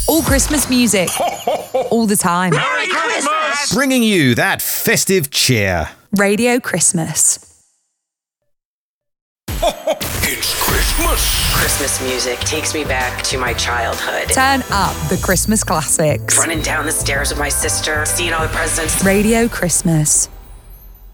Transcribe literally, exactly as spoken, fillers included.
All Christmas music. All the time. Merry Christmas! Bringing you that festive cheer. Radio Christmas. It's Christmas. Christmas music takes me back to my childhood. Turn up the Christmas classics. Running down the stairs with my sister, seeing all the presents. Radio Christmas.